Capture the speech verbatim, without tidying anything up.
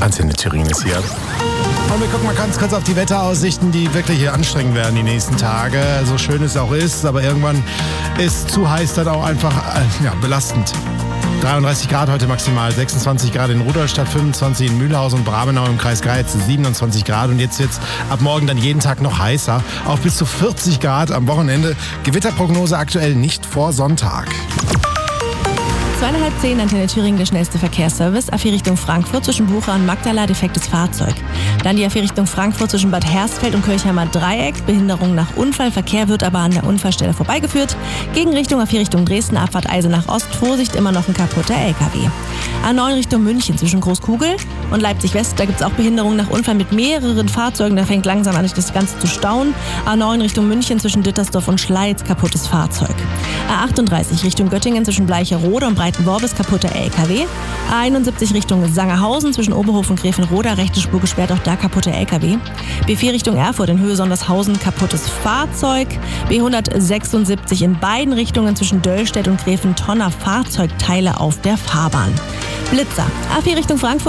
Antenne Thüringen ist hier. Und wir gucken mal ganz kurz auf die Wetteraussichten, die wirklich hier anstrengend werden die nächsten Tage. So schön es auch ist, aber irgendwann ist zu heiß dann auch einfach äh, ja, belastend. dreiunddreißig Grad heute maximal, sechsundzwanzig Grad in Rudolstadt, fünfundzwanzig in Mühlhausen und Brabenau im Kreis Greiz, siebenundzwanzig Grad. Und jetzt wird's ab morgen dann jeden Tag noch heißer, auf bis zu vierzig Grad am Wochenende. Gewitterprognose aktuell nicht vor Sonntag. Zweieinhalb zehn, Antenne Thüringen, der schnellste Verkehrsservice. A vier Richtung Frankfurt zwischen Bucha und Magdala, defektes Fahrzeug. Dann die A vier Richtung Frankfurt zwischen Bad Hersfeld und Kirchheimer Dreieck. Behinderung nach Unfall. Verkehr wird aber an der Unfallstelle vorbeigeführt. Gegenrichtung A vier Richtung Dresden, Abfahrt Eisenach Ost. Vorsicht, immer noch ein kaputter L K W. A neun Richtung München zwischen Großkugel und Leipzig West. Da gibt es auch Behinderung nach Unfall mit mehreren Fahrzeugen. Da fängt langsam an, das Ganze zu stauen. A neun Richtung München zwischen Dittersdorf und Schleiz, kaputtes Fahrzeug. A achtunddreißig Richtung Göttingen zwischen Bleicherode und Breitenworbis, kaputter L K W. A einundsiebzig Richtung Sangerhausen zwischen Oberhof und Gräfenroda, rechte Spur gesperrt, auch da kaputter L K W. B vier Richtung Erfurt in Höhe Sondershausen, kaputtes Fahrzeug. B hundertsechsundsiebzig in beiden Richtungen zwischen Döllstedt und Gräfentonner, Fahrzeugteile auf der Fahrbahn. Blitzer. A vier Richtung Frankfurt